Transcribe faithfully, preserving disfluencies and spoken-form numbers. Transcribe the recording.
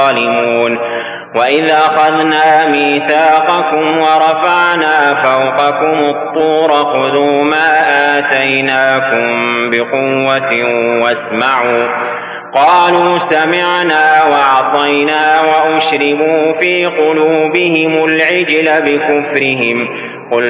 ظالمون وإذ أخذنا ميثاقكم ورفعنا فوقكم الطور خذوا ما آتيناكم بقوة واسمعوا قالوا سمعنا وعصينا وأشربوا في قلوبهم العجل بكفرهم